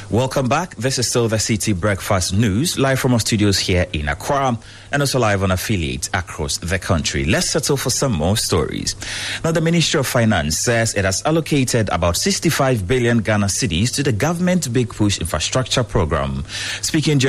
Welcome back. This is still the City Breakfast News, live from our studios here in Accra and also live on affiliates across the country. Let's settle for some more stories. Now, the Ministry of Finance says it has allocated about 65 billion Ghana cedis to the government Big Push infrastructure program. Speaking